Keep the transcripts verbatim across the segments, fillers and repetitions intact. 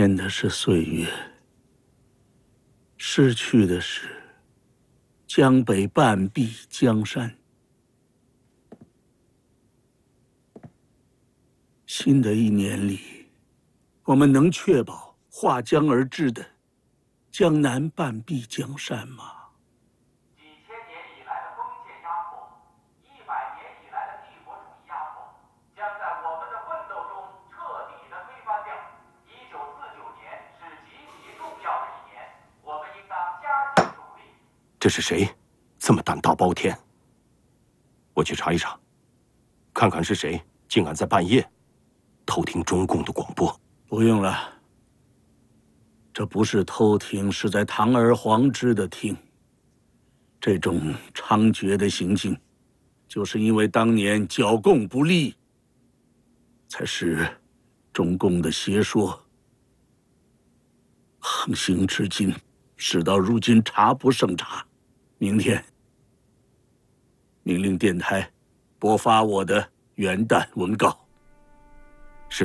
添的是岁月，失去的是江北半壁江山。新的一年里，我们能确保划江而治的江南半壁江山吗？ 几千年以来的封建压迫，一百年以来的帝国主义压迫，将在我们的奋斗中彻底的推翻掉。一九四九年是极其重要的一年，我们应当加紧努力。 这是谁，这么胆大包天？我去查一查，看看是谁竟敢在半夜偷听中共的广播。 不用了，这不是偷听，是在堂而皇之的听。 这种猖獗的行径，就是因为当年剿共不力，才使中共的邪说横行至今，事到如今查不胜查。明天命令电台播发我的元旦文告。 是。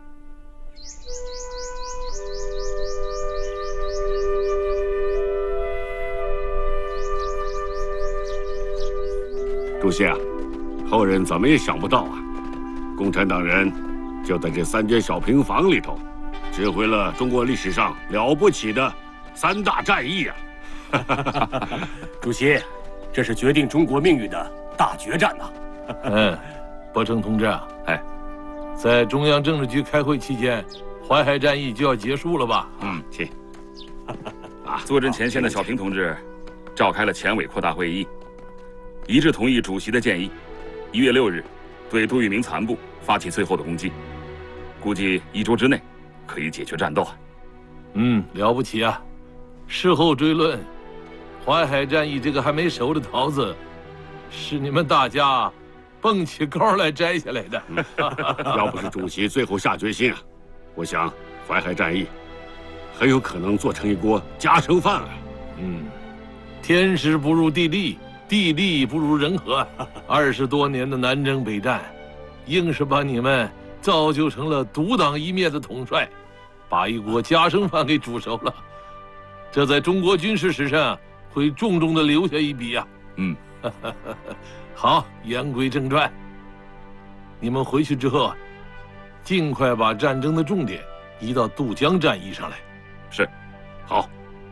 主席啊，后人怎么也想不到啊，共产党人就在这三间小平房里头，指挥了中国历史上了不起的三大战役啊！ 主席，这是决定中国命运的大决战呐！ 嗯，伯承同志啊， 哎， 在中央政治局开会期间，淮海战役就要结束了吧？ 嗯，是。 啊，坐镇前线的小平同志召开了前委扩大会议。 一致同意主席的建议，一月六日对杜聿明残部发起最后的攻击，估计一周之内可以解决战斗。 嗯，了不起啊！事后追论，淮海战役这个还没熟的桃子，是你们大家蹦起高来摘下来的。 要不是主席最后下决心啊，我想淮海战役很有可能做成一锅家常饭啊。 嗯，天时不如地利。 地利不如人和，二十多年的南征北战，硬是把你们造就成了独当一面的统帅，把一锅家常饭给煮熟了。这在中国军事史上会重重的留下一笔啊！ 嗯， 好，言归正传，你们回去之后，尽快把战争的重点移到渡江战役上来。 是，好。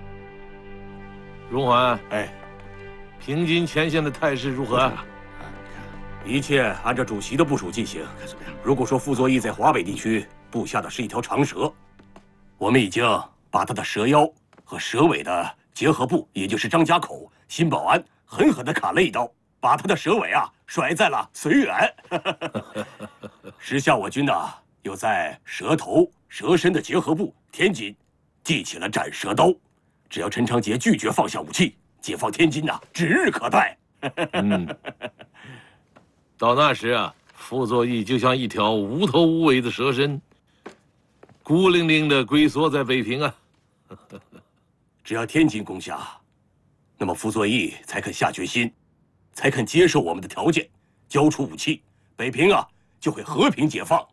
荣环， 哎。 平津前线的态势如何？ 一切按照主席的部署进行。如果说傅作义在华北地区布下的是一条长蛇，我们已经把他的蛇腰和蛇尾的结合部，也就是张家口、新保安，狠狠地砍了一刀，把他的蛇尾啊甩在了绥远。时下我军呢，又在蛇头、蛇身的结合部天津记起了斩蛇刀。只要陈长捷拒绝放下武器。 解放天津呐、啊，指日可待。 嗯，到那时啊，傅作义就像一条无头无尾的蛇身，孤零零的龟缩在北平啊。 只要天津攻下，那么傅作义才肯下决心，才肯接受我们的条件，交出武器，北平啊就会和平解放。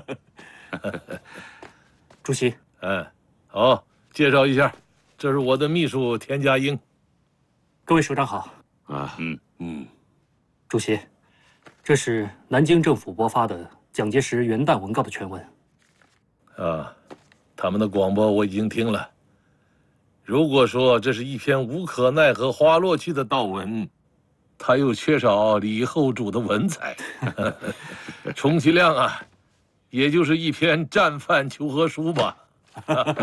主席， 嗯，好，介绍一下，这是我的秘书田家英。 各位首长好。 啊， 嗯嗯， 主席，这是南京政府拨发的蒋介石元旦文告的全文。 啊，他们的广播我已经听了。如果说这是一篇无可奈何花落去的悼文，它又缺少李后主的文采，充其量啊，也就是一篇战犯求和书吧。